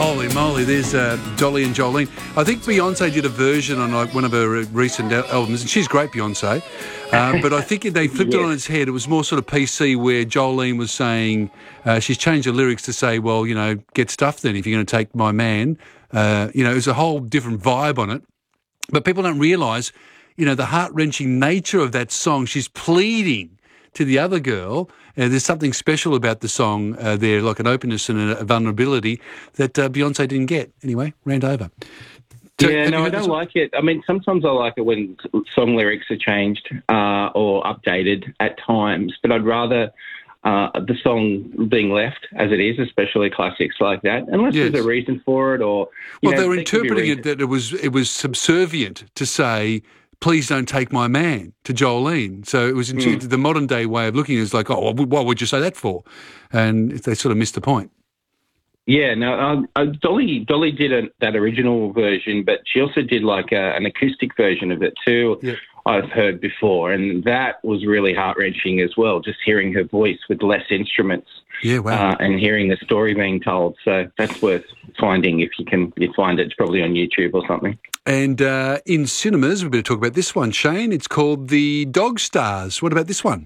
Holy moly, there's Dolly and Jolene. I think Beyonce did a version on like one of her recent albums, and she's great, Beyonce. But I think they flipped it on its head. It was more sort of PC, where Jolene was saying, she's changed the lyrics to say, well, you know, get stuffed then if you're going to take my man. You know, there's a whole different vibe on it. But people don't realise, you know, the heart-wrenching nature of that song. She's pleading to the other girl. There's something special about the song there, like an openness and a vulnerability that Beyonce didn't get. Anyway, rant over. Yeah, no, I don't like it. I mean, sometimes I like it when song lyrics are changed or updated at times, but I'd rather the song being left as it is, especially classics like that, unless there's a reason for it or... Well, they were interpreting it that it was subservient to say, please don't take my man, to Jolene. So it was the modern day way of looking at it is like, oh, what would you say that for? And they sort of missed the point. Yeah, no, Dolly did that original version, but she also did like an acoustic version of it too. Yeah. I've heard before, and that was really heart-wrenching as well, just hearing her voice with less instruments. Yeah, wow. And hearing the story being told. So that's worth finding if you find it. It's probably on YouTube or something. And in cinemas, we better talk about this one, Shane. It's called The Dog Stars. What about this one?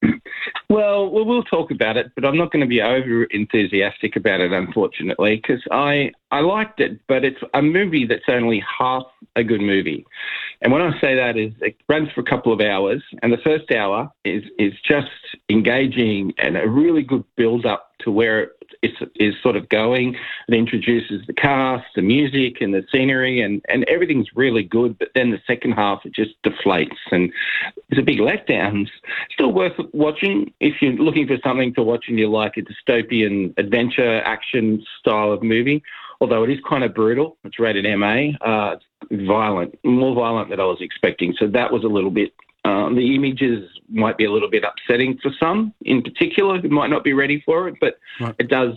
Well, we'll talk about it, but I'm not going to be over enthusiastic about it, unfortunately, because I liked it, but it's a movie that's only half a good movie. And when I say that is it runs for a couple of hours, and the first hour is just engaging and a really good build-up to where it is sort of going. It introduces the cast, the music and the scenery, and everything's really good, but then the second half, it just deflates, and it's a big letdown. Still worth watching if you're looking for something to watch and you like a dystopian adventure action style of movie, although it is kind of brutal. It's rated MA. It's violent, more violent than I was expecting, so that was a little bit... the images might be a little bit upsetting for some in particular who might not be ready for it, but It does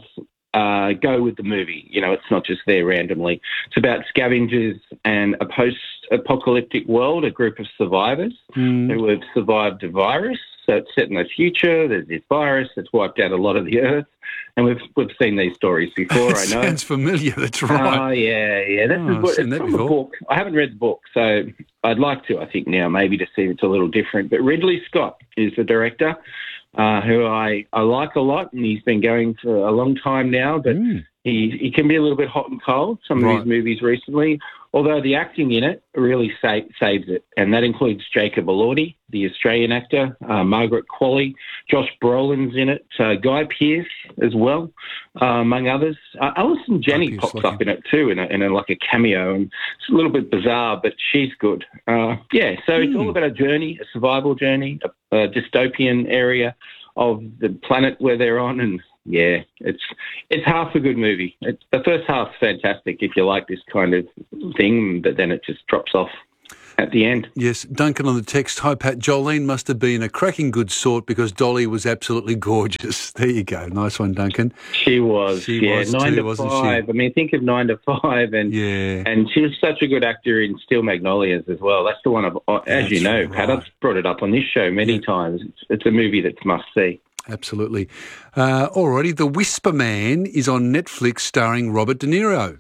go with the movie. You know, it's not just there randomly. It's about scavengers and a post-apocalyptic world, a group of survivors who have survived a virus. So it's set in the future. There's this virus that's wiped out a lot of the earth. And we've seen these stories before, I know. Sounds familiar, that's right. Oh, yeah. It's from the book. I haven't read the book, so I'd like to, I think, now, maybe to see if it's a little different. But Ridley Scott is the director, who I like a lot, and he's been going for a long time now, but he can be a little bit hot and cold, some of his movies recently, although the acting in it really saves it, and that includes Jacob Elordi, the Australian actor, Margaret Qualley, Josh Brolin's in it, Guy Pearce as well, among others. Alison Janney pops up in it too, in a like a cameo, and it's a little bit bizarre, but she's good. So it's all about a journey, a survival journey, a dystopian area of the planet where they're on, and it's half a good movie. The first half's fantastic if you like this kind of thing, but then it just drops off at the end. Yes, Duncan on the text, hi Pat, Jolene must have been a cracking good sort because Dolly was absolutely gorgeous. There you go, nice one, Duncan. She was, 9 to 5. I mean, think of 9 to 5, and she was such a good actor in Steel Magnolias as well. That's the one, as you know, Pat, I've brought it up on this show many times. It's a movie that's must see. Absolutely. Alrighty, The Whisper Man is on Netflix starring Robert De Niro.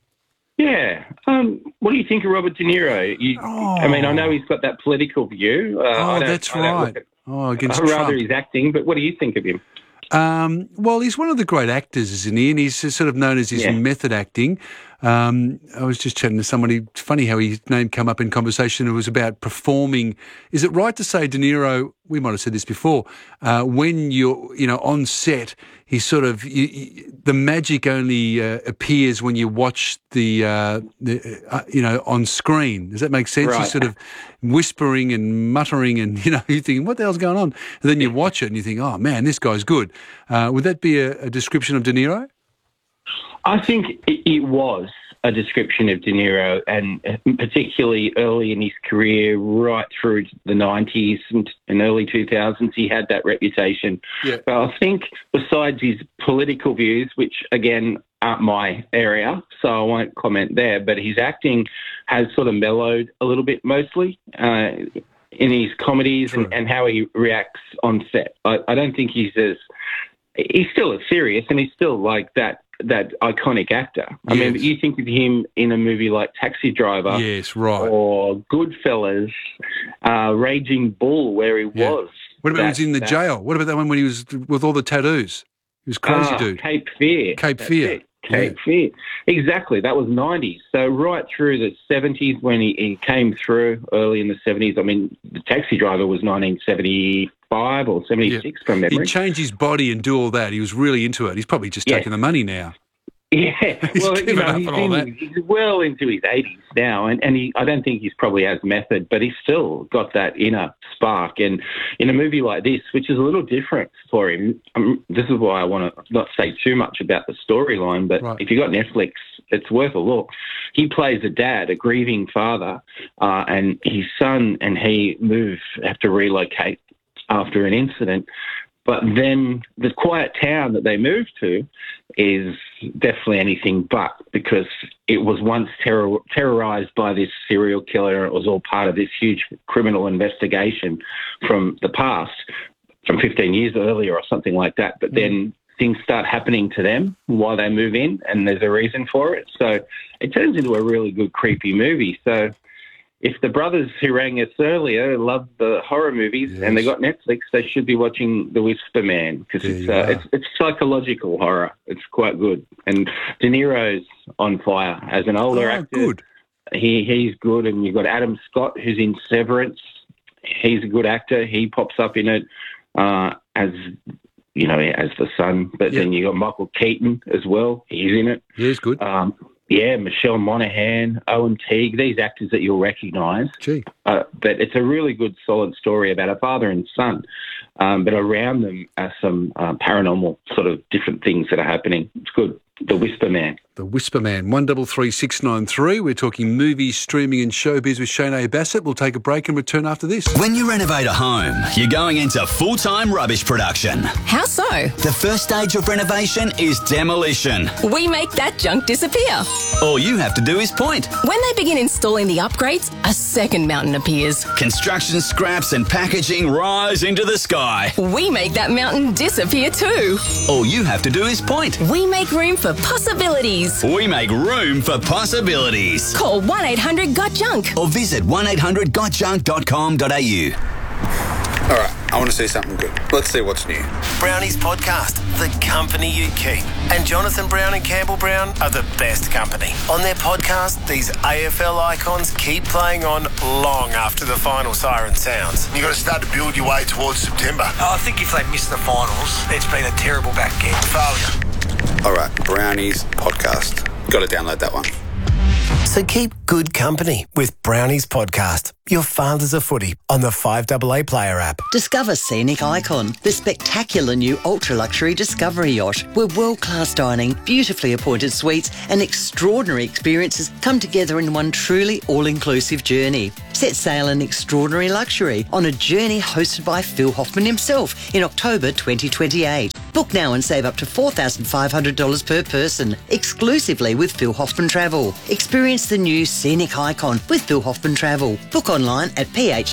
Yeah. What do you think of Robert De Niro? I mean, I know he's got that political view. That's right. Against Trump. Trump. Rather his acting, but what do you think of him? Well, he's one of the great actors, isn't he? And he's sort of known as his method acting. I was just chatting to somebody. It's funny how his name came up in conversation. It was about performing. Is it right to say De Niro, we might have said this before, when you're on set, he's sort of, the magic only appears when you watch the on screen. Does that make sense? Right. He's sort of whispering and muttering and, you're thinking, what the hell's going on? And then you watch it and you think, oh, man, this guy's good. Would that be a description of De Niro? I think it was a description of De Niro, and particularly early in his career, right through the 90s and early 2000s, he had that reputation. Yeah. But I think besides his political views, which, again, aren't my area, so I won't comment there, but his acting has sort of mellowed a little bit mostly in his comedies and how he reacts on set. I don't think he's still as serious, and he's still like that that iconic actor. I mean, you think of him in a movie like Taxi Driver. Yes, right. Or Goodfellas, Raging Bull, where he was. What about when he was in the jail? What about that one when he was with all the tattoos? He was crazy, dude. Cape Fear. Cape Fear. Cape Fear. Exactly. That was 90s. So right through the 70s when he came through, early in the 70s. I mean, the Taxi Driver was 1975 or 76 from memory. He'd change his body and do all that. He was really into it. He's probably just taking the money now. Yeah, well, he's well into his 80s now, and I don't think he's probably as method, but he's still got that inner spark. And in a movie like this, which is a little different for him, this is why I want to not say too much about the storyline, but if you've got Netflix, it's worth a look. He plays a dad, a grieving father, and his son and he have to relocate after an incident. But then the quiet town that they moved to is definitely anything but, because it was once terrorized by this serial killer. It was all part of this huge criminal investigation from the past, from 15 years earlier or something like that. But then things start happening to them while they move in, and there's a reason for it. So it turns into a really good, creepy movie. So if the brothers who rang us earlier love the horror movies and they got Netflix, they should be watching The Whisper Man, because it's psychological horror. It's quite good. And De Niro's on fire as an older actor. Good. He's good. And you've got Adam Scott, who's in Severance. He's a good actor. He pops up in it as the son. But then you got Michael Keaton as well. He's in it. Yeah, he's good. Michelle Monaghan, Owen Teague, these actors that you'll recognise. But it's a really good, solid story about a father and son. But around them are some paranormal sort of different things that are happening. It's good. The Whisper Man. The Whisper Man, 133693. We're talking movies, streaming and showbiz with Shane Bassett. We'll take a break and return after this. When you renovate a home, you're going into full-time rubbish production. How so? The first stage of renovation is demolition. We make that junk disappear. All you have to do is point. When they begin installing the upgrades, a second mountain appears. Construction scraps and packaging rise into the sky. We make that mountain disappear too. All you have to do is point. We make room for possibilities. We make room for possibilities. Call 1-800-GOT-JUNK or visit 1800gotjunk.com.au. All right, I want to see something good. Let's see what's new. Brownies Podcast, the company you keep. And Jonathan Brown and Campbell Brown are the best company. On their podcast, these AFL icons keep playing on long after the final siren sounds. You've got to start to build your way towards September. I think if they miss the finals, it's been a terrible back end. Failure. All right, Brownies Podcast. Got to download that one. So keep good company with Brownies Podcast. Your father's a footy on the 5AA Player app. Discover Scenic Icon, the spectacular new ultra-luxury Discovery yacht, where world-class dining, beautifully appointed suites and extraordinary experiences come together in one truly all-inclusive journey. Set sail in extraordinary luxury on a journey hosted by Phil Hoffman himself in October 2028. Book now and save up to $4,500 per person, exclusively with Phil Hoffman Travel. Experience the new Scenic Icon with Phil Hoffman Travel. Book online at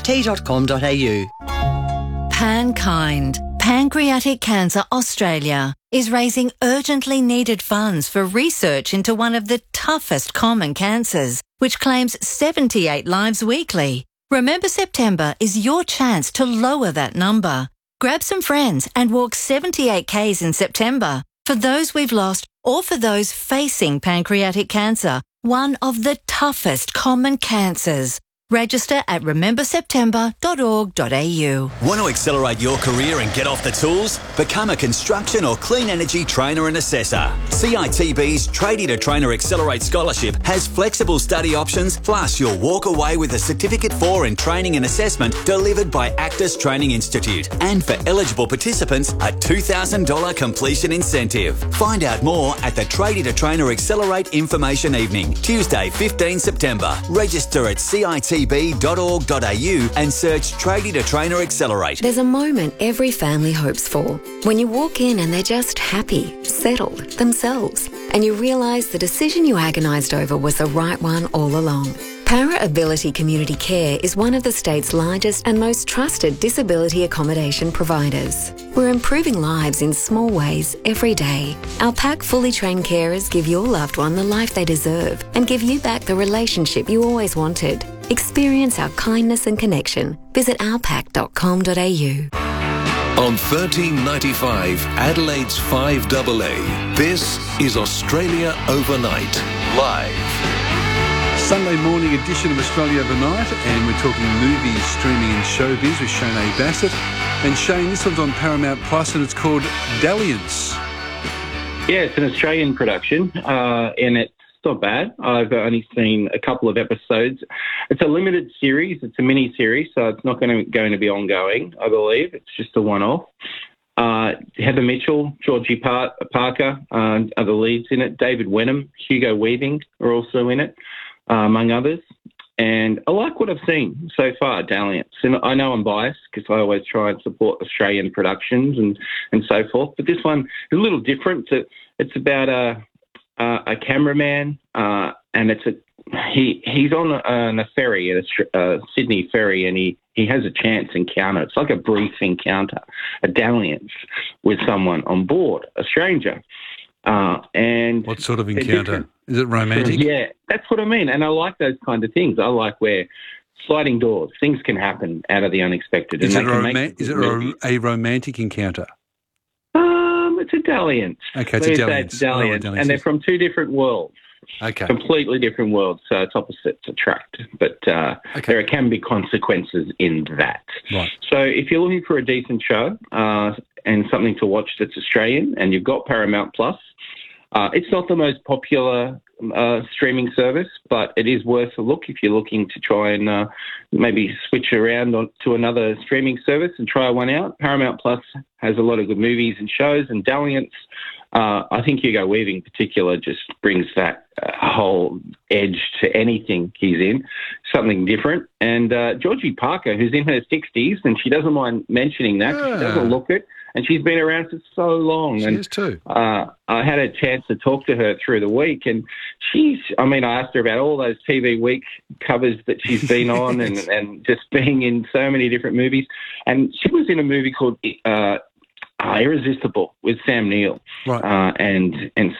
pht.com.au. PanKind, Pancreatic Cancer Australia, is raising urgently needed funds for research into one of the toughest common cancers, which claims 78 lives weekly. Remember September is your chance to lower that number. Grab some friends and walk 78 Ks in September for those we've lost or for those facing pancreatic cancer, one of the toughest common cancers. Register at rememberseptember.org.au. Want to accelerate your career and get off the tools? Become a construction or clean energy trainer and assessor. CITB's Tradie to Trainer Accelerate Scholarship has flexible study options, plus you'll walk away with a Certificate 4 in Training and Assessment delivered by Actus Training Institute. And for eligible participants, a $2,000 completion incentive. Find out more at the Tradie to Trainer Accelerate Information Evening, Tuesday 15 September. Register at CITB.org.au and search Tradie to Trainer Accelerate. There's a moment every family hopes for when you walk in and they're just happy, settled, themselves. and you realise the decision you agonised over was the right one all along. Para Ability Community Care is one of the state's largest and most trusted disability accommodation providers. We're improving lives in small ways every day. Our PAC fully trained carers give your loved one the life they deserve and give you back the relationship you always wanted. Experience our kindness and connection. Visit ourpac.com.au. On 1395 Adelaide's 5AA, this is Australia Overnight, live. Sunday morning edition of Australia Overnight, and we're talking movies, streaming and showbiz with Shane A. Bassett. And Shane, this one's on Paramount Plus and it's called Dalliance. Yeah, it's an Australian production, and it's not bad. I've only seen a couple of episodes. It's a limited series. It's a mini-series, so it's not going to be ongoing, I believe. It's just a one-off. Heather Mitchell, Georgie Parker are the leads in it. David Wenham, Hugo Weaving are also in it, among others. And I like what I've seen so far, Dalliance. And I know I'm biased because I always try and support Australian productions and so forth. But this one is a little different. It's about a cameraman, and he's on a ferry, a Sydney ferry, and he has a chance encounter. It's like a brief encounter, a dalliance with someone on board, a stranger. And what sort of encounter? Is it romantic? Yeah, that's what I mean. And I like those kind of things. I like where sliding doors, things can happen out of the unexpected. Is it a romantic encounter? It's a dalliance. Okay, it's a dalliance. And they're from two different worlds. Okay. Completely different worlds, so it's opposites attract. But there can be consequences in that. Right. So if you're looking for a decent show and something to watch that's Australian and you've got Paramount Plus, it's not the most popular streaming service, but it is worth a look if you're looking to try and maybe switch around to another streaming service and try one out. Paramount Plus has a lot of good movies and shows, and Dalliance, I think Hugo Weaving in particular just brings that whole edge to anything he's in, something different. And Georgie Parker, who's in her 60s, and she doesn't mind mentioning that. Yeah. She doesn't look it. And she's been around for so long. She is too. I had a chance to talk to her through the week, and I asked her about all those TV Week covers that she's been on and just being in so many different movies. And she was in a movie called Irresistible with Sam Neill, right. And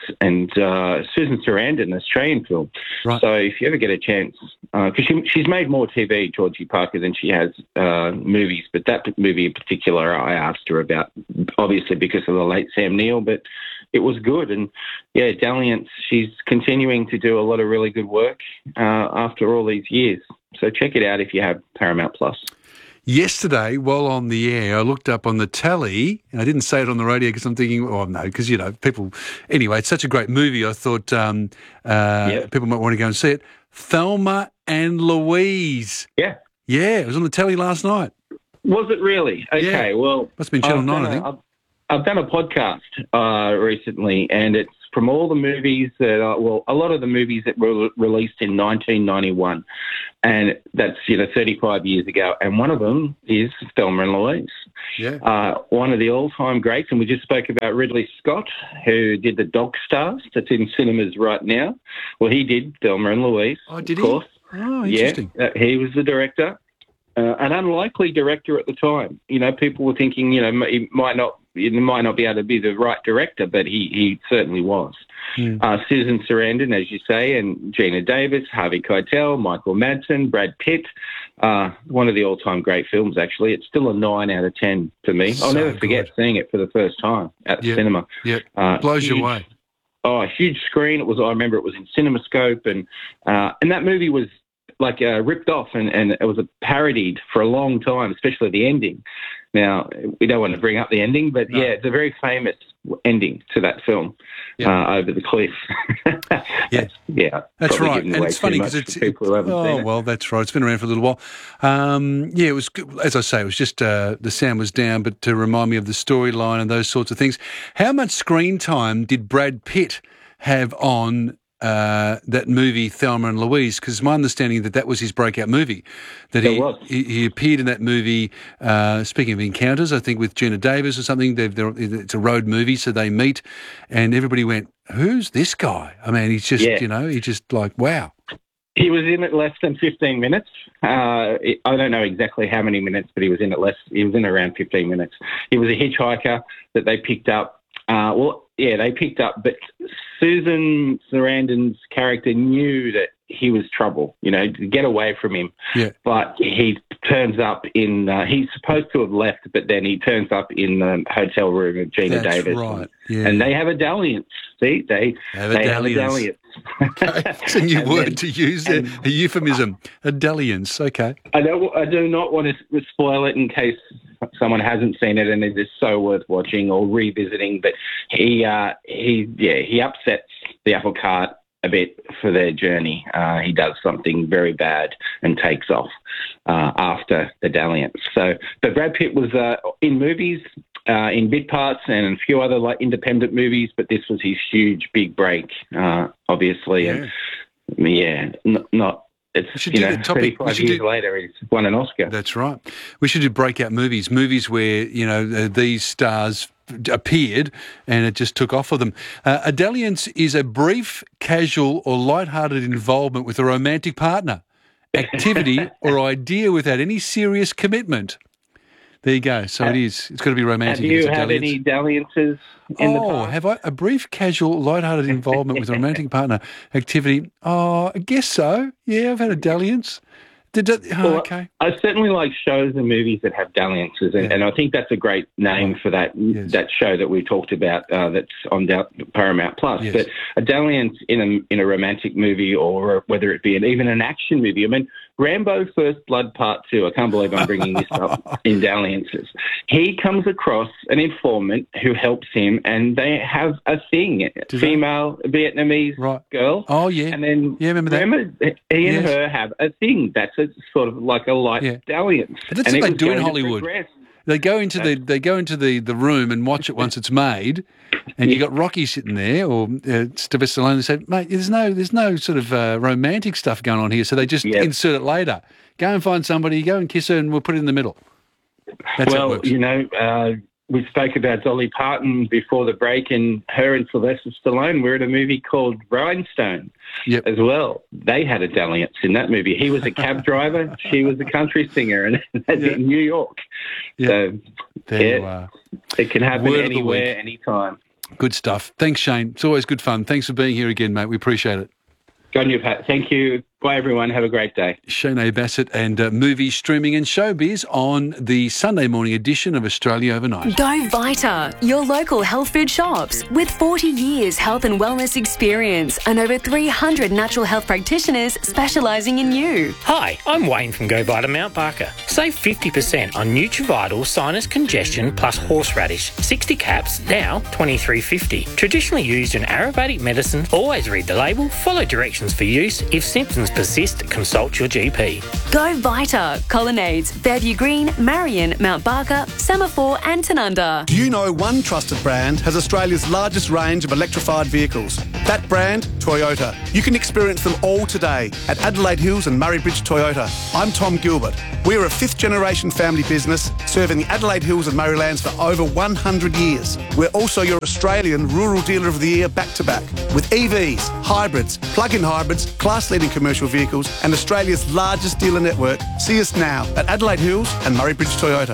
Susan Sarandon, an Australian film. Right. So if you ever get a chance, because she's made more TV, Georgie Parker, than she has movies, but that movie in particular I asked her about, obviously because of the late Sam Neill, but it was good. And yeah, Dalliance, she's continuing to do a lot of really good work after all these years. So check it out if you have Paramount Plus. Yesterday, while on the air, I looked up on the tally, and I didn't say it on the radio because I'm thinking, oh, no, because, people... Anyway, it's such a great movie, I thought people might want to go and see it. Thelma and Louise. Yeah. Yeah, it was on the telly last night. Was it really? Okay, well... Must have been Channel 9, I think. I've done a podcast recently, and it's from all the movies that a lot of the movies that were released in 1991, and that's 35 years ago. And one of them is Thelma and Louise. Yeah. One of the all-time greats, and we just spoke about Ridley Scott, who did The Dog Stars, that's in cinemas right now. Well, he did Thelma and Louise. Oh, did he? Of course. Oh, interesting. Yeah, he was the director. An unlikely director at the time. People were thinking, he might not be able to be the right director, but he certainly was. Susan Sarandon, as you say, and Gina Davis, Harvey Keitel, Michael Madsen, Brad Pitt. One of the all-time great films, actually. It's still a 9 out of 10 for me. I'll never forget seeing it for the first time at the cinema. Yeah, blows you away. Oh, a huge screen. I remember it was in CinemaScope, and that movie was ripped off, and it was parodied for a long time, especially the ending. Now, we don't want to bring up the ending, but yeah, it's a very famous ending to that film, over the cliff. That's right. And it's funny because it's people who haven't seen it. Well, that's right. It's been around for a little while. It was, as I say, it was just the sound was down, but to remind me of the storyline and those sorts of things. How much screen time did Brad Pitt have on that movie Thelma and Louise, because my understanding that was his breakout movie. That he appeared in that movie. Speaking of encounters, I think with Gina Davis or something. It's a road movie, so they meet, and everybody went, "Who's this guy?" I mean, he's just he's just like, wow. He was in it less than 15 minutes. I don't know exactly how many minutes, but he was in it He was in around 15 minutes. He was a hitchhiker that they picked up. They picked up, but Susan Sarandon's character knew that he was trouble, to get away from him. Yeah. But he turns up he's supposed to have left, but then he turns up in the hotel room of Gina Davis. Right. And they have a dalliance. See, they have a dalliance. Okay. It's a new word to use there, a euphemism, a dalliance. Okay. I do not want to spoil it in case someone hasn't seen it and it is so worth watching or revisiting. But he upsets the apple cart a bit for their journey. He does something very bad and takes off after the dalliance. But Brad Pitt was in movies, in bit parts and a few other independent movies, but this was his huge big break, obviously. Yeah. And it's 35 years later he's won an Oscar. That's right. We should do breakout movies where these stars appeared and it just took off for them. A dalliance is a brief, casual or light-hearted involvement with a romantic partner, activity or idea without any serious commitment. There you go. So it is. It's got to be romantic. Have you had any dalliances in the past? Have I? A brief, casual, light-hearted involvement with a romantic partner, activity. Oh, I guess so. Yeah, I've had a dalliance. Okay. I certainly like shows and movies that have dalliances, and I think that's a great name for that show that we talked about that's on Paramount Plus. Yes. But a dalliance in a romantic movie, or whether it be even an action movie. I mean, Rambo First Blood Part 2, I can't believe I'm bringing this up in dalliances. He comes across an informant who helps him, and they have a thing, female Vietnamese girl. Oh, yeah. And then remember that? He and her have a thing. That's sort of like a light dalliance. But that's what they do in Hollywood. They go into the room and watch it once it's made, and you got Rocky sitting there or Sylvester Stallone. They say, "Mate, there's no sort of romantic stuff going on here." So they just insert it later. Go and find somebody, go and kiss her, and we'll put it in the middle. That's how it works. We spoke about Dolly Parton before the break, and her and Sylvester Stallone were in a movie called Rhinestone as well. They had a dalliance in that movie. He was a cab driver, she was a country singer, and that's in New York. Yep. So there you are. It can happen anywhere, anytime. Good stuff. Thanks, Shane. It's always good fun. Thanks for being here again, mate. We appreciate it. Go on you, Pat. Thank you. Bye, everyone. Have a great day. Shane Bassett and movie, streaming and showbiz on the Sunday morning edition of Australia Overnight. Go Vita, your local health food shops. With 40 years health and wellness experience and over 300 natural health practitioners specialising in you. Hi, I'm Wayne from Go Vita Mount Barker. Save 50% on Nutrivital Sinus Congestion plus Horseradish. 60 caps, now $23.50. Traditionally used in Ayurvedic medicine. Always read the label, follow directions for use. If symptoms persist, consult your GP. Go Vita, Colonnades, Fairview Green, Marion, Mount Barker, Semaphore and Tanunda. Do you know one trusted brand has Australia's largest range of electrified vehicles? That brand, Toyota. You can experience them all today at Adelaide Hills and Murray Bridge Toyota. I'm Tom Gilbert. We're a fifth-generation family business serving the Adelaide Hills and Murraylands for over 100 years. We're also your Australian Rural Dealer of the Year back-to-back with EVs, hybrids, plug-in hybrids, class-leading commercial vehicles and Australia's largest dealer network. See us now at Adelaide Hills and Murray Bridge Toyota.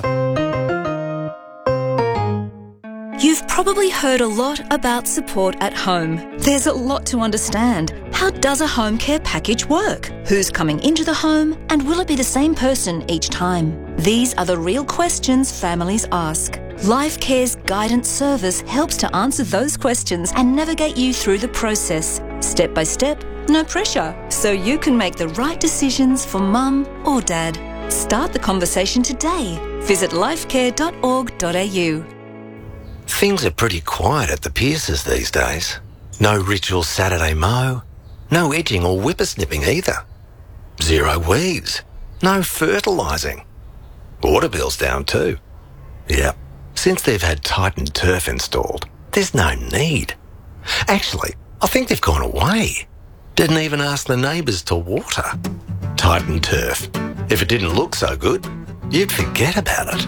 You've probably heard a lot about support at home. There's a lot to understand. How does a home care package work? Who's coming into the home, and will it be the same person each time? These are the real questions families ask. Life Care's guidance service helps to answer those questions and navigate you through the process, step by step, no pressure, so you can make the right decisions for mum or dad. Start the conversation today. Visit lifecare.org.au. Things are pretty quiet at the Pierces these days. No ritual Saturday mow, no edging or whippersnipping either. Zero weeds, no fertilising. Water bill's down too. Yep, since they've had Titan Turf installed, there's no need. Actually, I think they've gone away. Didn't even ask the neighbours to water. Titan Turf. If it didn't look so good, you'd forget about it.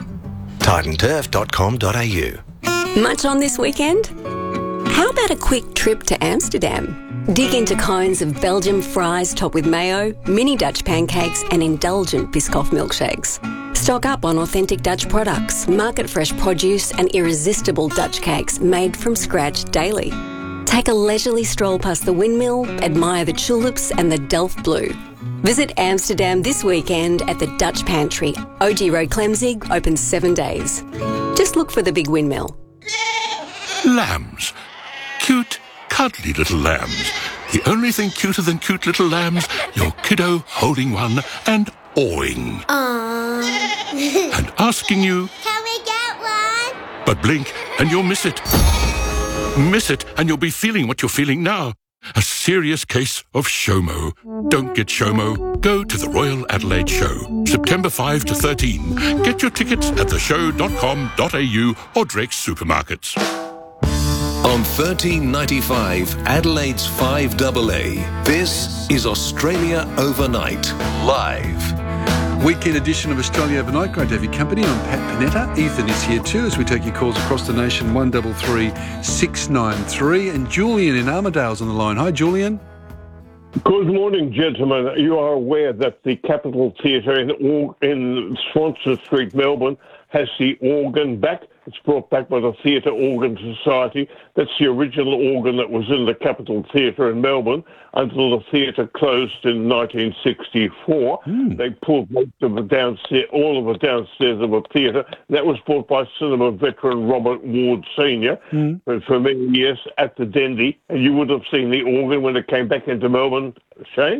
titanturf.com.au. Much on this weekend? How about a quick trip to Amsterdam? Dig into cones of Belgian fries topped with mayo, mini Dutch pancakes and indulgent Biscoff milkshakes. Stock up on authentic Dutch products, market-fresh produce and irresistible Dutch cakes made from scratch daily. Take a leisurely stroll past the windmill, admire the tulips and the Delft Blue. Visit Amsterdam this weekend at the Dutch Pantry. OG Road Clemzig, open 7 days. Just look for the big windmill. Lambs. Cute, cuddly little lambs. The only thing cuter than cute little lambs, your kiddo holding one and awing. Aww. And asking you, can we get one? But blink and you'll miss it. Miss it and you'll be feeling what you're feeling now. A serious case of SHOMO. Don't get SHOMO. Go to the Royal Adelaide Show, September 5 to 13. Get your tickets at theshow.com.au or Drake's supermarkets. On 1395 Adelaide's 5AA, this is Australia Overnight, live. Weekend edition of Australia Overnight. Great to have your company. I'm Pat Panetta. Ethan is here too as we take your calls across the nation. 133 693. And Julian in Armidale's on the line. Hi, Julian. Good morning, gentlemen. You are aware that the Capitol Theatre in Swanston Street, Melbourne, has the organ back. It's brought back by the Theatre Organ Society. That's the original organ that was in the Capitol Theatre in Melbourne until the theatre closed in 1964. They pulled most of it downstairs, all of it downstairs of the theatre. That was bought by cinema veteran Robert Ward Sr. For many years at the Dendy. And you would have seen the organ when it came back into Melbourne, Shane?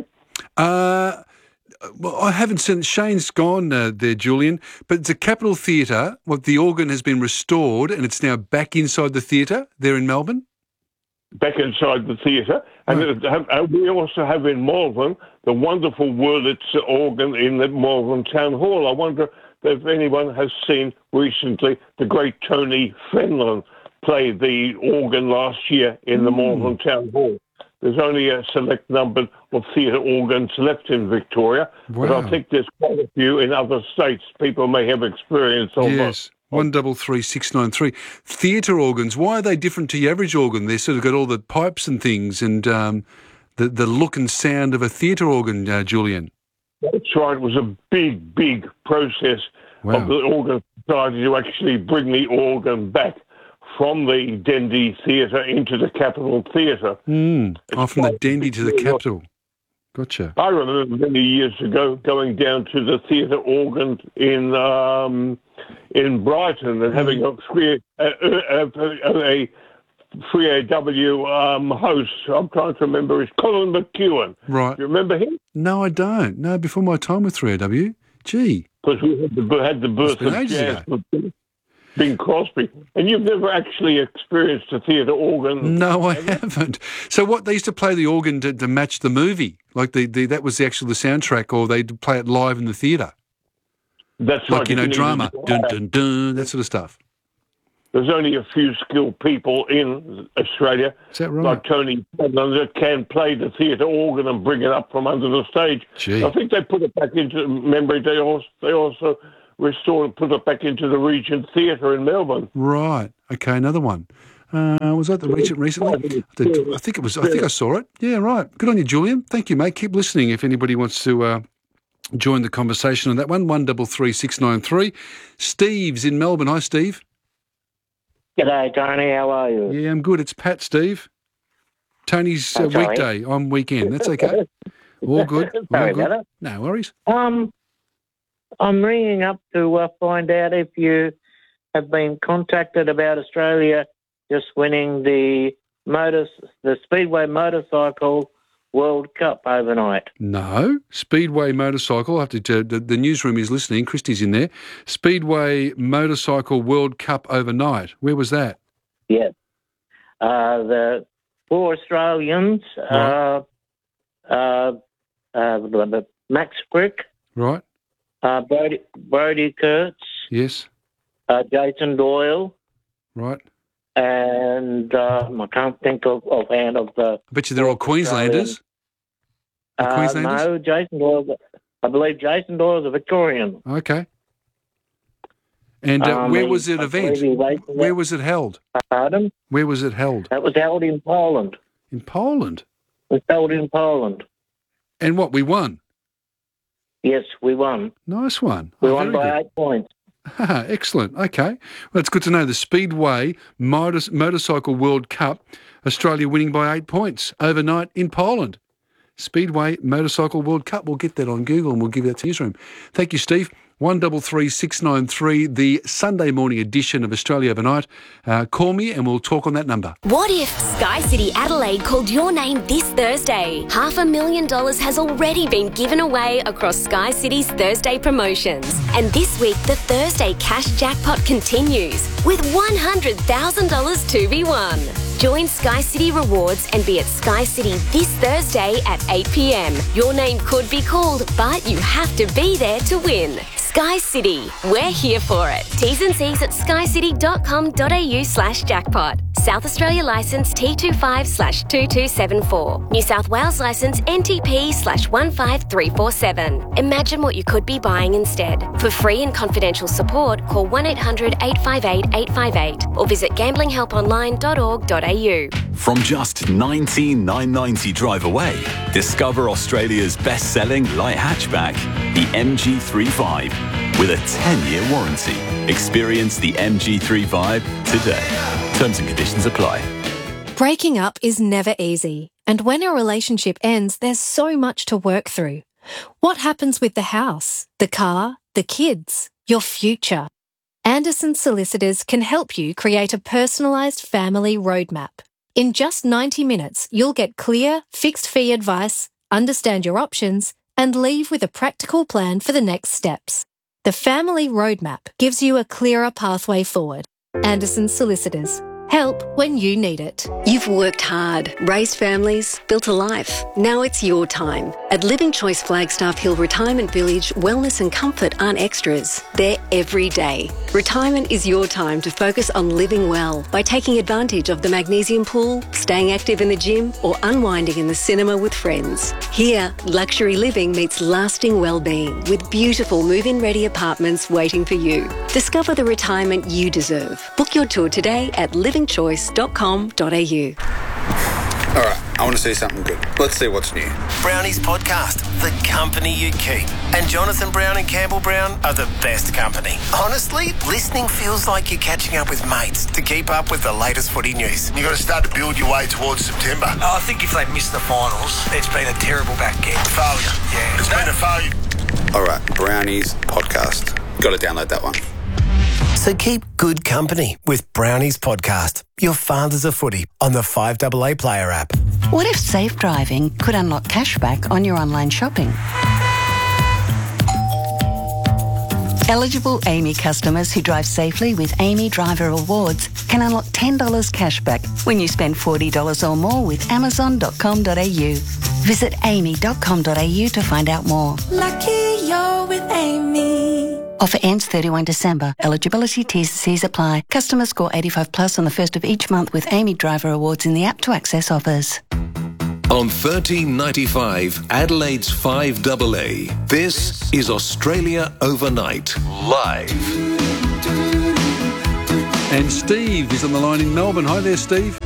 Well, I haven't seen. Shane's gone there, Julian. But the Capitol Theatre, the organ has been restored and it's now back inside the theatre there in Melbourne? Back inside the theatre. And we also have in Malvern the wonderful Wurlitzer organ in the Malvern Town Hall. I wonder if anyone has seen recently the great Tony Fenlon play the organ last year in the Malvern Town Hall. There's only a select number of theatre organs left in Victoria, but I think there's quite a few in other states. People may have experience of Yes, 133 693. Theatre organs, why are they different to your average organ? They've sort of got all the pipes and things and the look and sound of a theatre organ, Julian. That's right. It was a big, big process of the Organ Society to actually bring the organ back from the Dendy Theatre into the Capitol Theatre. From the Dendy to the Capitol. Gotcha. I remember many years ago going down to the theatre organ in Brighton and having a free AW host. I'm trying to remember. It's Colin McEwen. Right. Do you remember him? No, I don't. No, before my time with 3AW. Gee. Because we had the birth of jazz with Bing Crosby. And you've never actually experienced a theatre organ? No, I haven't. So what, they used to play the organ to match the movie? Like that was the soundtrack, or they'd play it live in the theatre? That's like, right. Drama. Dun, dun, dun, that sort of stuff. There's only a few skilled people in Australia, is that right? Like Tony Fenlon, that can play the theatre organ and bring it up from under the stage. Gee. I think they put it back into memory. They also restored and put it back into the Regent Theatre in Melbourne. Right. Okay, another one. Was that the Regent recently? I think it was. I think I saw it. Yeah, right. Good on you, Julian. Thank you, mate. Keep listening if anybody wants to join the conversation on that one. 133 693. Steve's in Melbourne. Hi, Steve. G'day, Tony. How are you? Yeah, I'm good. It's Pat, Steve. Tony's weekday. I'm weekend. That's okay. All good. Sorry about it. No worries. I'm ringing up to find out if you have been contacted about Australia just winning the Speedway Motorcycle World Cup overnight. No. Speedway Motorcycle. I have to. The newsroom is listening. Christy's in there. Speedway Motorcycle World Cup overnight. Where was that? Yeah. The 4 Australians, Max Crick. Right. Brody Kurtz. Yes. Jason Doyle. Right. And I can't think offhand of the... I bet you they're all Queenslanders. The Queenslanders? No, Jason Doyle. I believe Jason Doyle's a Victorian. Okay. And where was it event? Where was it held? Pardon? Where was it held? It was held in Poland. In Poland? It was held in Poland. And what, we won? Yes, we won. Nice one. We won by 8 points. Excellent. Okay. Well, it's good to know. The Speedway Motorcycle World Cup, Australia winning by 8 points overnight in Poland. Speedway Motorcycle World Cup. We'll get that on Google and we'll give that to Newsroom. Thank you, Steve. 133693, the Sunday morning edition of Australia Overnight. Call me and we'll talk on that number. What if Sky City Adelaide called your name this Thursday? $500,000 has already been given away across Sky City's Thursday promotions. And this week, the Thursday cash jackpot continues with $100,000 to be won. Join Sky City Rewards and be at Sky City this Thursday at 8 p.m. Your name could be called, but you have to be there to win. Sky City, we're here for it. T's and C's at skycity.com.au/jackpot. South Australia licence T25/2274. New South Wales licence NTP/15347. Imagine what you could be buying instead. For free and confidential support, call 1-800-858-858 or visit gamblinghelponline.org.au. From just $19,990 drive away, discover Australia's best-selling light hatchback, the MG3 Vibe, with a 10-year warranty. Experience the MG3 Vibe today. Terms and conditions apply. Breaking up is never easy, and when a relationship ends, there's so much to work through. What happens with the house, the car, the kids, your future? Anderson Solicitors can help you create a personalised family roadmap. In just 90 minutes, you'll get clear, fixed-fee advice, understand your options, and leave with a practical plan for the next steps. The Family Roadmap gives you a clearer pathway forward. Anderson Solicitors. Help when you need it. You've worked hard, raised families, built a life. Now it's your time. At Living Choice Flagstaff Hill Retirement Village, wellness and comfort aren't extras. They're every day. Retirement is your time to focus on living well by taking advantage of the magnesium pool, staying active in the gym, or unwinding in the cinema with friends. Here, luxury living meets lasting well-being with beautiful move-in ready apartments waiting for you. Discover the retirement you deserve. Book your tour today at livingchoice.com.au. All right, I want to see something good. Let's see what's new. Brownie's podcast, The Company You Keep. And Jonathan Brown and Campbell Brown are the best company. Honestly, listening feels like you're catching up with mates to keep up with the latest footy news. You've got to start to build your way towards September. I think if they miss the finals, it's been a terrible back end. Failure. Yeah. It's been a failure. All right, Brownie's podcast. Got to download that one. So keep good company with Brownie's podcast, Your Father's a Footy, on the 5AA Player app. What if safe driving could unlock cashback on your online shopping? Eligible AAMI customers who drive safely with AAMI Driver Awards can unlock $10 cashback when you spend $40 or more with Amazon.com.au. Visit AAMI.com.au to find out more. Lucky you're with Amy. Offer ends 31 December. Eligibility T's and C's apply. Customers score 85 plus on the first of each month with AAMI Driver Awards in the app to access offers. On 1395 Adelaide's 5AA, this is Australia Overnight, live. And Steve is on the line in Melbourne. Hi there, Steve.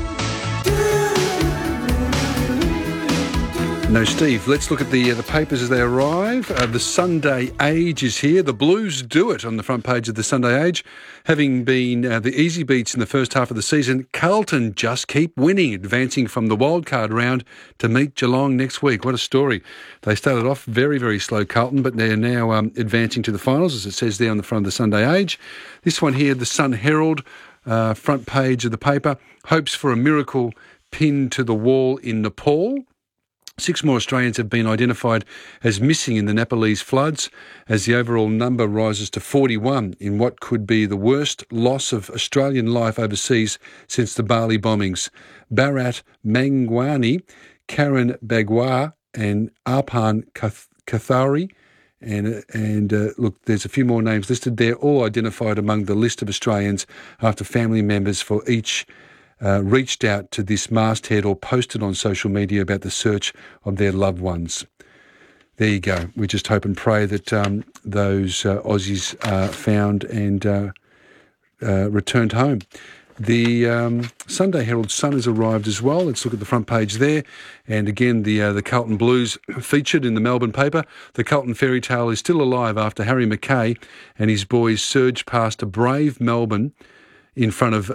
No, Steve, let's look at the papers as they arrive. The Sunday Age is here. The Blues do it on the front page of the Sunday Age. Having been the easy beats in the first half of the season, Carlton just keep winning, advancing from the wildcard round to meet Geelong next week. What a story. They started off very, very slow, Carlton, but they're now advancing to the finals, as it says there on the front of the Sunday Age. This one here, the Sun Herald, front page of the paper, hopes for a miracle pinned to the wall in Nepal. 6 more Australians have been identified as missing in the Nepalese floods, as the overall number rises to 41 in what could be the worst loss of Australian life overseas since the Bali bombings. Bharat Mangwani, Karen Bagwa and Arpan Kathari. And look, there's a few more names listed there, all identified among the list of Australians after family members for each reached out to this masthead or posted on social media about the search of their loved ones. There you go. We just hope and pray that those Aussies are found and returned home. The Sunday Herald Sun has arrived as well. Let's look at the front page there. And again, the Carlton Blues featured in the Melbourne paper. The Carlton fairy tale is still alive after Harry Mackay and his boys surged past a brave Melbourne in front of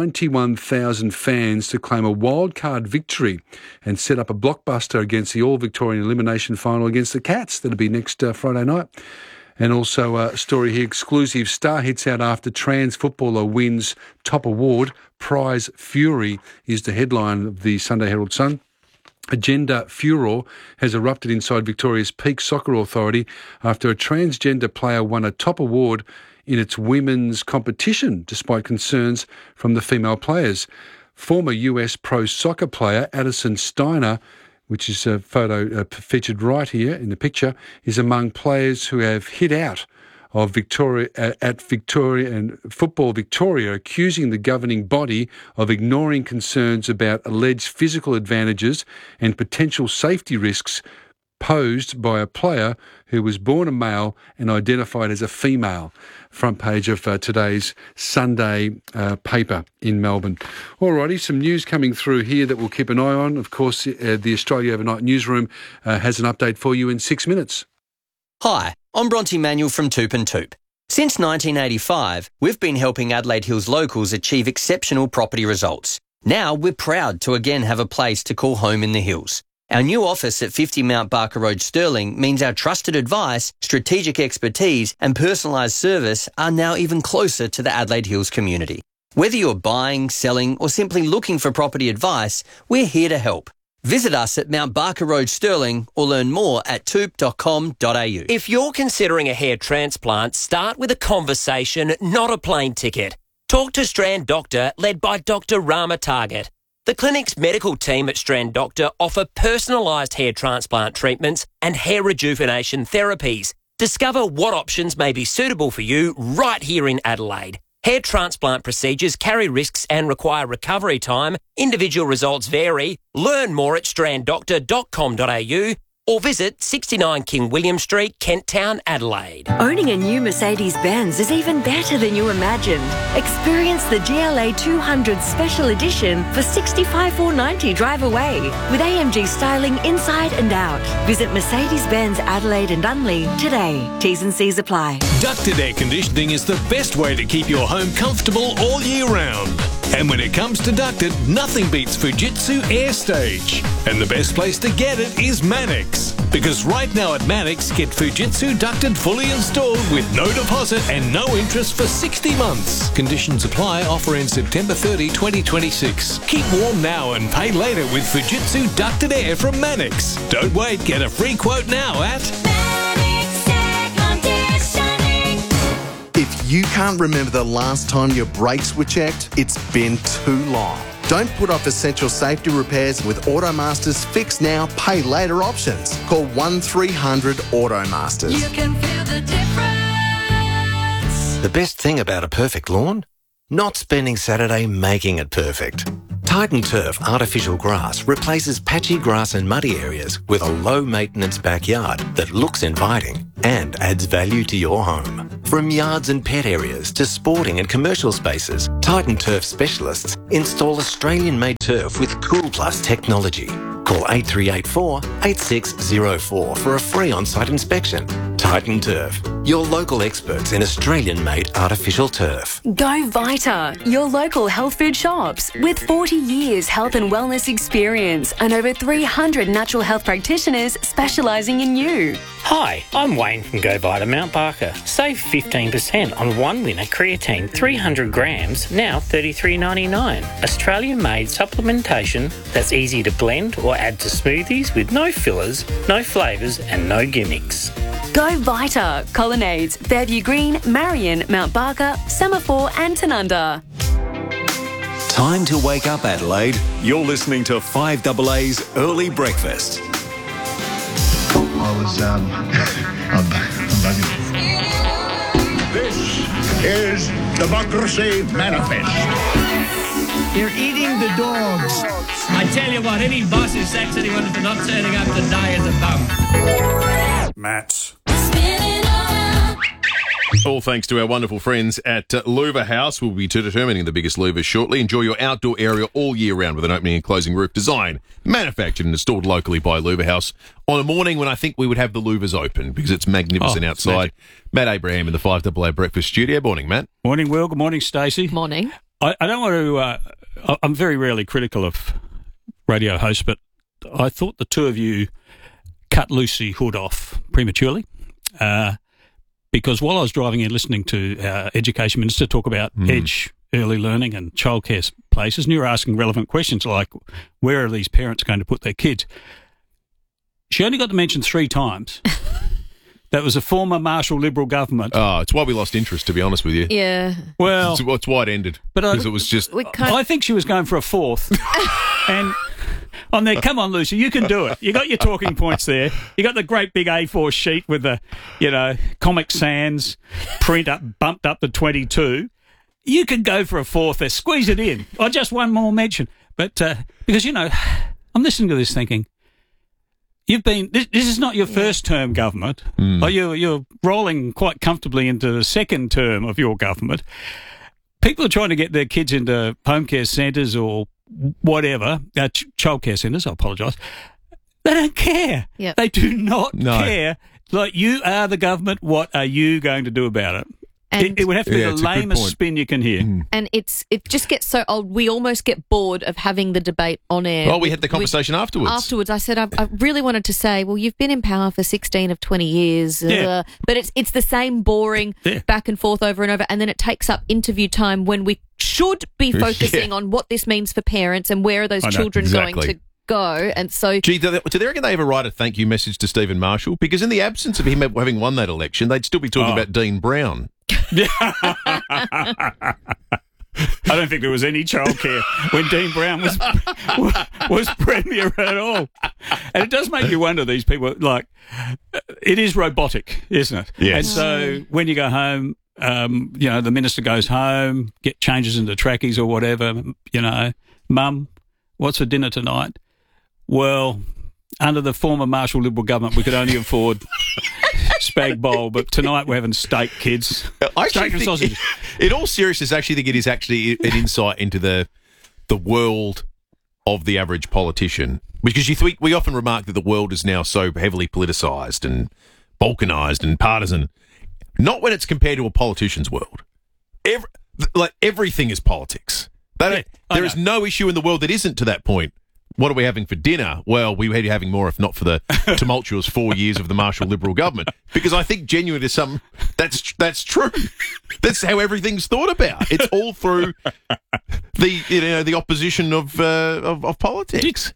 91,000 fans to claim a wildcard victory and set up a blockbuster against the All-Victorian elimination final against the Cats. That'll be next Friday night. And also a story here, exclusive, star hits out after trans footballer wins top award. Prize Fury is the headline of the Sunday Herald Sun. A gender furor has erupted inside Victoria's peak soccer authority after a transgender player won a top award in its women's competition, despite concerns from the female players. Former US pro soccer player Addison Steiner, which is a photo featured right here in the picture, is among players who have hit out of Victoria at Victoria and Football Victoria, accusing the governing body of ignoring concerns about alleged physical advantages and potential safety risks posed by a player who was born a male and identified as a female. Front page of today's Sunday paper in Melbourne. Alrighty, some news coming through here that we'll keep an eye on. Of course, the Australia Overnight Newsroom has an update for you in 6 minutes. Hi, I'm Bronte Manuel from Toop and Toop. Since 1985, we've been helping Adelaide Hills locals achieve exceptional property results. Now we're proud to again have a place to call home in the hills. Our new office at 50 Mount Barker Road, Stirling, means our trusted advice, strategic expertise and personalised service are now even closer to the Adelaide Hills community. Whether you're buying, selling or simply looking for property advice, we're here to help. Visit us at Mount Barker Road, Stirling, or learn more at toop.com.au. If you're considering a hair transplant, start with a conversation, not a plane ticket. Talk to Strand Doctor, led by Dr. Rama Target. The clinic's medical team at Strand Doctor offer personalised hair transplant treatments and hair rejuvenation therapies. Discover what options may be suitable for you right here in Adelaide. Hair transplant procedures carry risks and require recovery time. Individual results vary. Learn more at stranddoctor.com.au or visit 69 King William Street, Kent Town, Adelaide. Owning a new Mercedes-Benz is even better than you imagined. Experience the GLA 200 Special Edition for $65,490 drive away with AMG styling inside and out. Visit Mercedes-Benz Adelaide and Unley today. T's and C's apply. Ducted air conditioning is the best way to keep your home comfortable all year round. And when it comes to ducted, nothing beats Fujitsu AirStage. And the best place to get it is Mannix. Because right now at Mannix, get Fujitsu ducted fully installed with no deposit and no interest for 60 months. Conditions apply. Offer ends September 30, 2026. Keep warm now and pay later with Fujitsu ducted air from Mannix. Don't wait. Get a free quote now at Mannix Air Conditioning. If you can't remember the last time your brakes were checked, it's been too long. Don't put off essential safety repairs with Automaster's Fix Now, Pay Later options. Call 1300 Automasters. You can feel the difference. The best thing about a perfect lawn? Not spending Saturday making it perfect. Titan Turf artificial grass replaces patchy grass and muddy areas with a low-maintenance backyard that looks inviting and adds value to your home. From yards and pet areas to sporting and commercial spaces, Titan Turf specialists install Australian-made turf with Cool Plus technology. Call 8384 8604 for a free on-site inspection. Titan Turf, your local experts in Australian-made artificial turf. Go Vita, your local health food shops. With 40 years health and wellness experience and over 300 natural health practitioners specialising in you. Hi, I'm Wayne from Go Vita Mount Barker. Save 15% on 1 litre creatine 300 grams, now $33.99. Australian-made supplementation that's easy to blend or add to smoothies with no fillers, no flavours and no gimmicks. Go Vita, Colonnades, Fairview Green, Marion, Mount Barker, Semaphore and Tanunda. Time to wake up, Adelaide. You're listening to 5AA's Early Breakfast. I was, I'm bugging. This is Democracy Manifest. You're eating the dogs. I tell you what, any boss who sacks anyone for not turning up today is a bum. Matt. All thanks to our wonderful friends at Louver House. We'll be determining the biggest louvers shortly. Enjoy your outdoor area all year round with an opening and closing roof design, manufactured and installed locally by Louver House on a morning when I think we would have the louvers open because it's magnificent outside. Matt Abraham in the 5AA Breakfast Studio. Morning, Matt. Morning, Will. Good morning, Stacey. Morning. I don't want to... I'm very rarely critical of radio hosts, but I thought the two of you cut Lucy Hood off prematurely. Because while I was driving in listening to our Education Minister talk about EDGE, early learning and childcare places, and you were asking relevant questions like, where are these parents going to put their kids? She only got to mention 3 times. That was a former Marshall Liberal government. Oh, it's why we lost interest, to be honest with you. Yeah. Well... It's why it ended. Because it was just... I think she was going for a 4th. And... on there, come on, Lucy, you can do it. You got your talking points there. You got the great big A4 sheet with the, Comic Sans print bumped up to 22. You can go for a 4th there. Squeeze it in. Or just one more mention. But because I'm listening to this thinking, you've been. This is not your first term government. Or you're rolling quite comfortably into the second term of your government. People are trying to get their kids into home care centres or whatever, childcare centres, I apologise. They don't care. Yep. They do not care. Like, you are the government. What are you going to do about it? And it would have to be the lamest spin you can hear. And it just gets so old. We almost get bored of having the debate on air. Well, we had the conversation afterwards. Afterwards, I said, I really wanted to say, well, you've been in power for 16 of 20 years. But it's the same boring back and forth over and over. And then it takes up interview time when we should be focusing on what this means for parents and where are those children going to go. And so... Gee, do they reckon they ever write a thank you message to Stephen Marshall? Because in the absence of him having won that election, they'd still be talking about Dean Brown. I don't think there was any childcare when Dean Brown was Premier at all. And it does make you wonder, these people, like, it is robotic, isn't it? Yes. And so when you go home, the minister goes home, changes into trackies or whatever, Mum, what's for dinner tonight? Well, under the former Marshall Liberal government, we could only afford spag bowl, but tonight we're having steak, kids. Steak and sausages. In all seriousness, I actually think it is actually an insight into the world of the average politician. Because we often remark that the world is now so heavily politicised and balkanised and partisan. Not when it's compared to a politician's world. Everything is politics. There is no issue in the world that isn't to that point. What are we having for dinner? Well, we were having more if not for the tumultuous 4 years of the Marshall Liberal government. Because I think genuinely that's true. That's how everything's thought about. It's all through the opposition of politics.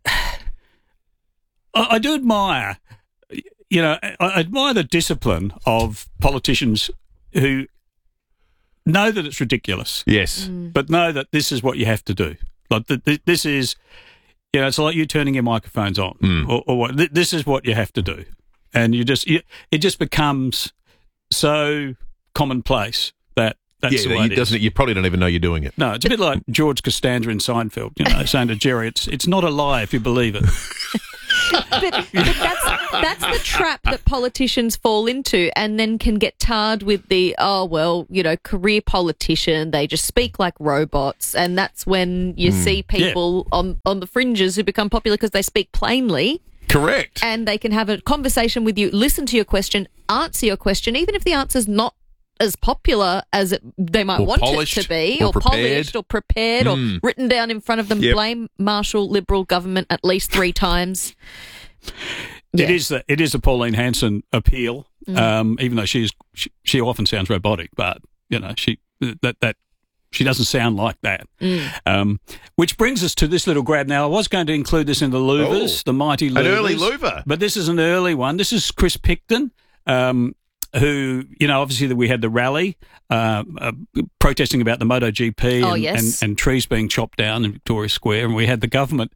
I do admire, I admire the discipline of politicians who know that it's ridiculous. Yes. But know that this is what you have to do. Like this is... it's like you turning your microphones on, or what. This is what you have to do, and it just becomes so commonplace that's the way it is. You probably don't even know you're doing it. No, it's a bit like George Costanza in Seinfeld, saying to Jerry, "It's not a lie if you believe it." But that's the trap that politicians fall into, and then can get tarred with the career politician. They just speak like robots, and that's when you see people on the fringes who become popular because they speak plainly. Correct. And they can have a conversation with you, listen to your question, answer your question, even if the answer's not as popular as they might want it to be, or polished, or prepared, or written down in front of them. Blame Marshall Liberal government at least 3 times. It is the Pauline Hanson appeal, even though she often sounds robotic, but she doesn't sound like that. Which brings us to this little grab. Now, I was going to include this in the Louvers, the mighty Louvers. An early Louver. But this is an early one. This is Chris Picton, who, obviously we had the rally protesting about the MotoGP and trees being chopped down in Victoria Square, and we had the government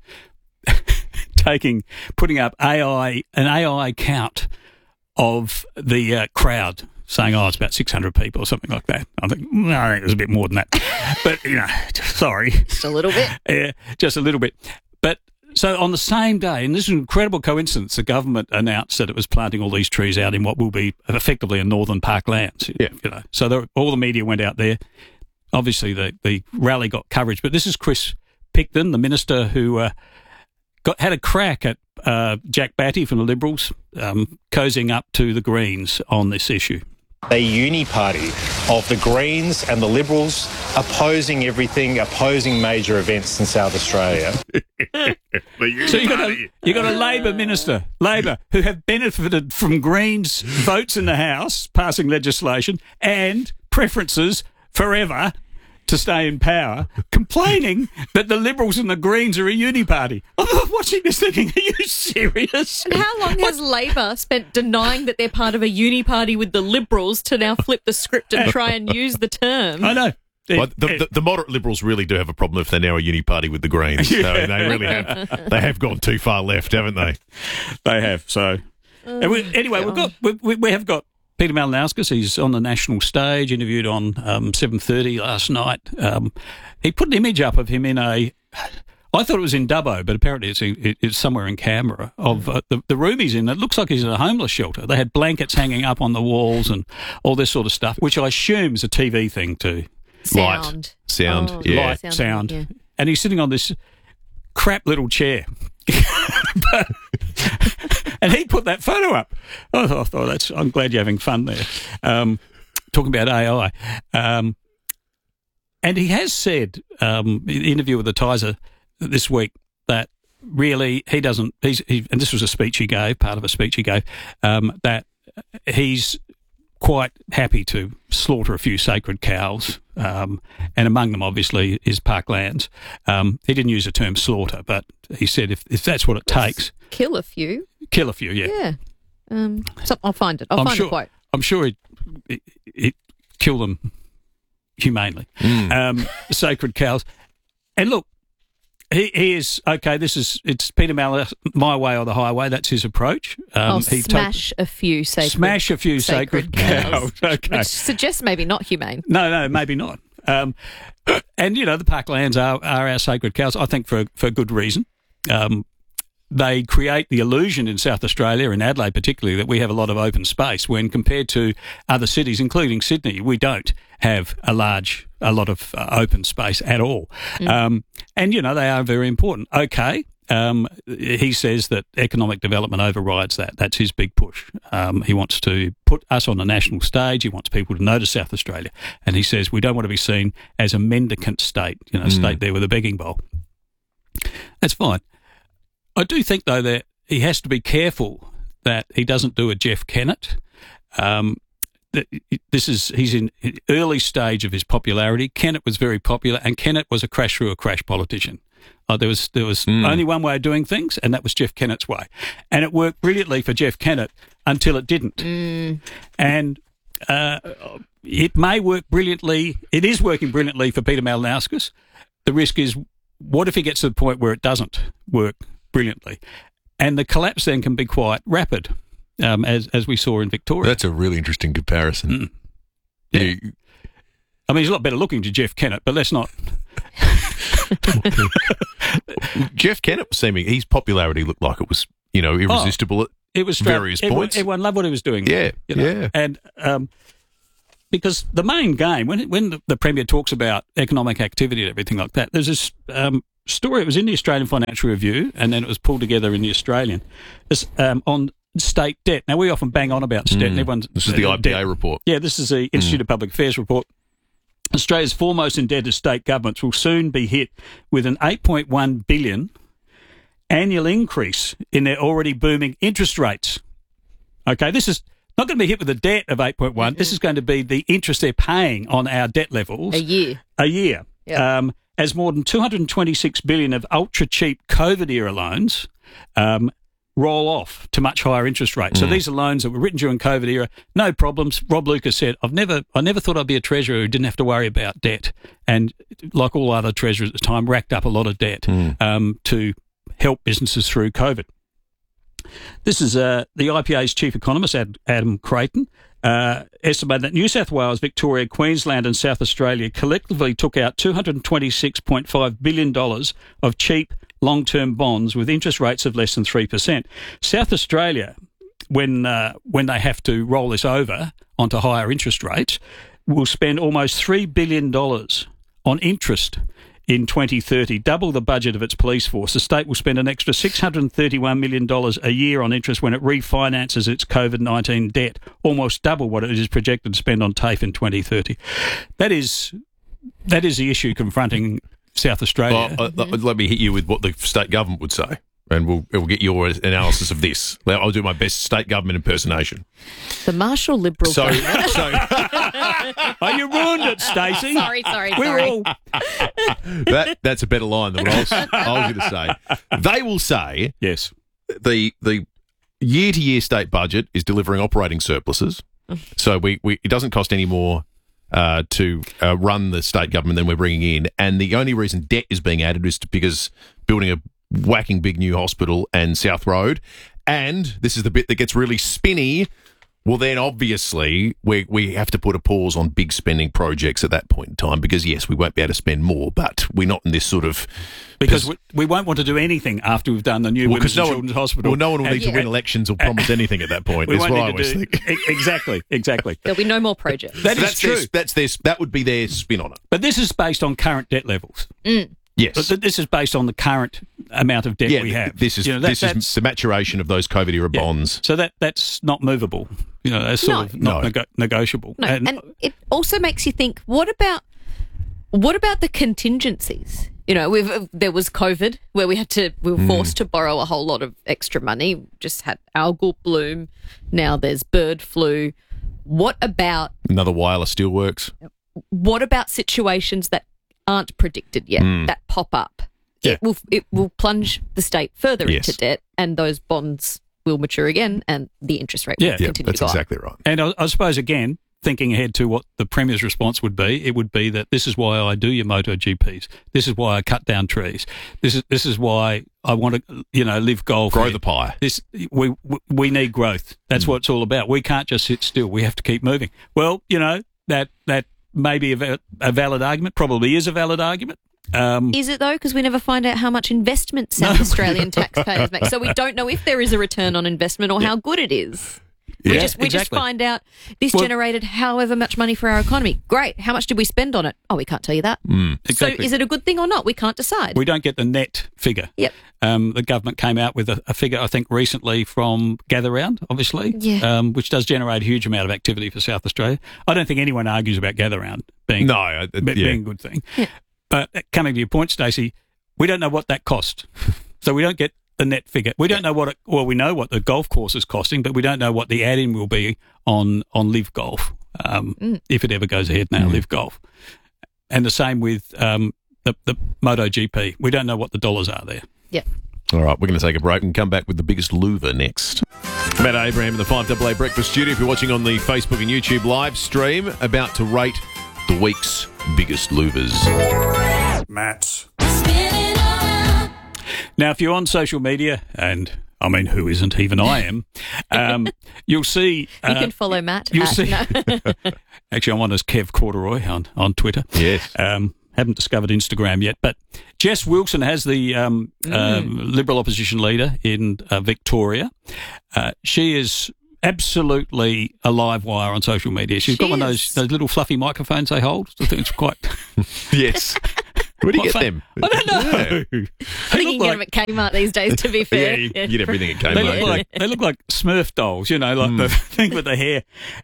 putting up an AI count of the crowd saying, it's about 600 people or something like that. I think it was a bit more than that. But, sorry. Just a little bit. Yeah, just a little bit. But so on the same day, and this is an incredible coincidence, the government announced that it was planting all these trees out in what will be effectively a northern parklands. Yeah. So all the media went out there. Obviously, the rally got coverage. But this is Chris Picton, the minister who had a crack at Jack Batty from the Liberals, cozying up to the Greens on this issue. A uni party of the Greens and the Liberals opposing everything, opposing major events in South Australia. So you got a Labor minister, who have benefited from Greens votes in the House, passing legislation, and preferences forever to stay in power, complaining that the Liberals and the Greens are a uni party. I'm watching this thinking, are you serious? And how long has Labor spent denying that they're part of a uni party with the Liberals to now flip the script and try and use the term? I know. Well, the moderate Liberals really do have a problem if they're now a uni party with the Greens. So they really have. They have gone too far left, haven't they? They have. So anyway, we have got Peter Malinauskas. He's on the national stage, interviewed on 7:30 last night. He put an image up of him in I thought it was in Dubbo, but apparently it's somewhere in Canberra, of the room he's in. It looks like he's in a homeless shelter. They had blankets hanging up on the walls and all this sort of stuff, which I assume is a TV thing too. Sound. Yeah. Sound. Yeah. And he's sitting on this crap little chair. And he put that photo up. I thought, I'm glad you're having fun there. Talking about AI. And he has said, in the interview with the Tizer this week, that really he doesn't, and this was a speech he gave, part of a speech he gave, that he's quite happy to slaughter a few sacred cows, and among them, obviously, is parklands. He didn't use the term slaughter, but he said if that's what it takes. Kill a few. Kill a few, yeah. Yeah. I'll find it. I'll find a quote. I'm sure he'd kill them humanely. Sacred cows. And look, he is, okay, it's Peter Malinauskas, my way or the highway. That's his approach. Smash a few sacred cows. Okay. Which suggests maybe not humane. No, maybe not. And, the parklands are our sacred cows, I think, for good reason. They create the illusion in South Australia, in Adelaide particularly, that we have a lot of open space when compared to other cities, including Sydney, we don't have a lot of open space at all. And, they are very important. Okay. He says that economic development overrides that. That's his big push. He wants to put us on the national stage. He wants people to notice South Australia. And he says we don't want to be seen as a mendicant state, state there with a begging bowl. That's fine. I do think, though, that he has to be careful that he doesn't do a Jeff Kennett. He's in early stage of his popularity. Kennett was very popular, and Kennett was a crash through a crash politician. There was only one way of doing things, and that was Jeff Kennett's way. And it worked brilliantly for Jeff Kennett until it didn't. And it may work brilliantly. It is working brilliantly for Peter Malinauskas. The risk is, what if he gets to the point where it doesn't work brilliantly? And the collapse then can be quite rapid, as we saw in Victoria. That's a really interesting comparison. Yeah. I mean, he's a lot better looking to Jeff Kennett, but let's not. Jeff Kennett was seeming, his popularity looked like it was, irresistible at various points. Everyone loved what he was doing. Yeah, yeah. And because the main game, when the Premier talks about economic activity and everything like that, there's this story. It was in the Australian Financial Review, and then it was pulled together in the Australian. On state debt. Now, we often bang on about debt. And this is the IPA report. Yeah, this is the Institute of Public Affairs report. Australia's foremost indebted state governments will soon be hit with an $8.1 billion annual increase in their already booming interest rates. Okay, this is not going to be hit with a debt of 8.1. This is going to be the interest they're paying on our debt levels. A year. Yep. As more than $226 billion of ultra-cheap COVID-era loans roll off to much higher interest rates. So these are loans that were written during COVID era, no problems. Rob Lucas said, I never thought I'd be a treasurer who didn't have to worry about debt. And like all other treasurers at the time, racked up a lot of debt to help businesses through COVID. This is the IPA's chief economist, Adam Creighton. estimated that New South Wales, Victoria, Queensland and South Australia collectively took out $226.5 billion of cheap long-term bonds with interest rates of less than 3%. South Australia, when they have to roll this over onto higher interest rates, will spend almost $3 billion on interest in 2030, double the budget of its police force. The state will spend an extra $631 million a year on interest when it refinances its COVID-19 debt, almost double what it is projected to spend on TAFE in 2030. That is the issue confronting South Australia. Well, let me hit you with what the state government would say, and we'll get your analysis of this. I'll do my best state government impersonation. The Marshall Liberal government. Oh, you ruined it, Stacey. Sorry. We're all... That's a better line than what I was going to say. They will say, yes, the year-to-year state budget is delivering operating surpluses, so it doesn't cost any more to run the state government than we're bringing in, and the only reason debt is being added is because building a whacking big new hospital and South Road, and this is the bit that gets really spinny. Well, then obviously we have to put a pause on big spending projects at that point in time because, yes, we won't be able to spend more, but we're not in this sort of... Because we won't want to do anything after we've done the new Women's and Children's Hospital. Well, no one will need to win elections or promise anything at that point, is what I always think. Exactly. There'll be no more projects. That's true. That would be their spin on it. But this is based on current debt levels. Yes. But this is based on the current amount of debt we have. This is the maturation of those COVID-era bonds. So that's not movable. That's sort of not negotiable. No, and it also makes you think, what about the contingencies? There was COVID where we were forced to borrow a whole lot of extra money. Just had algal bloom. Now there's bird flu. What about another wireless steelworks? What about situations that aren't predicted yet that pop up? Yeah. It will plunge the state further into debt, and those bonds will mature again, and the interest rate will continue to go up. That's exactly right. And I suppose, again, thinking ahead to what the Premier's response would be, it would be that this is why I do your MotoGPs. This is why I cut down trees. This is why I want to, live golf. Grow the pie. We need growth. That's what it's all about. We can't just sit still. We have to keep moving. Well, that may be a valid argument, probably is a valid argument. Is it though? Because we never find out how much investment South Australian taxpayers make, so we don't know if there is a return on investment or how good it is. We just find out this generated however much money for our economy. Great. How much did we spend on it? Oh, we can't tell you that. Exactly. So is it a good thing or not? We can't decide. We don't get the net figure. Yep. The government came out with a figure, I think, recently from Gather Round, obviously, which does generate a huge amount of activity for South Australia. I don't think anyone argues about Gather Round being a good thing. Yeah. But coming to your point, Stacey, we don't know what that cost. So we don't get the net figure. We don't know we know what the golf course is costing, but we don't know what the add-in will be on Live Golf, if it ever goes ahead now, Live Golf. And the same with the MotoGP. We don't know what the dollars are there. Yeah. All right, we're going to take a break and come back with the biggest louver next. Matt Abraham in the 5AA Breakfast Studio. If you're watching on the Facebook and YouTube live stream, about to rate the week's biggest louvers. Matt. Now, if you're on social media, and I mean, who isn't? Even I am. You'll see. You can follow Matt. You'll see. Actually, I'm on as Kev Corduroy on Twitter. Yes. Haven't discovered Instagram yet, but Jess Wilson has the Liberal opposition leader in Victoria. She is absolutely a live wire on social media. She's got one of those little fluffy microphones they hold. I think it's quite... Yes. Where do you get them? I don't know. I think you can get them at Kmart these days, to be fair. You get everything at Kmart. They look like Smurf dolls, like the thing with the hair.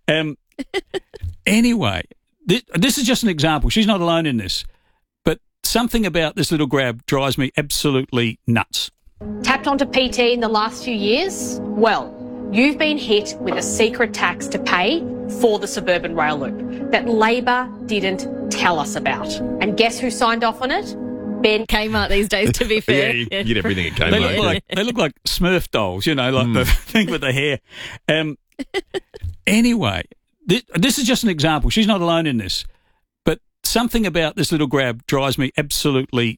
Anyway, this is just an example. She's not alone in this. But something about this little grab drives me absolutely nuts. Tapped onto PT in the last few years? Well, you've been hit with a secret tax to pay for the suburban rail loop that Labor didn't tell us about. And guess who signed off on it? Ben. Kmart these days, to be fair. You get everything at Kmart. They look like Smurf dolls, like the thing with the hair. Anyway, this is just an example. She's not alone in this. But something about this little grab drives me absolutely